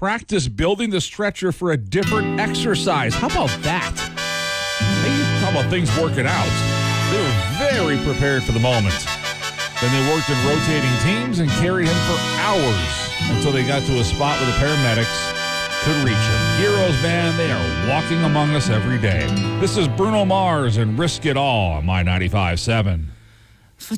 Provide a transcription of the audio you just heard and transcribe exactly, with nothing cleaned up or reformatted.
practice building the stretcher for a different exercise. How about that? Hey, how about things working out? They were very prepared for the moment. Then they worked in rotating teams and carried him for hours until they got to a spot where the paramedics could reach him. Heroes, man, they are walking among us every day. This is Bruno Mars and Risk It All on My ninety-five point seven.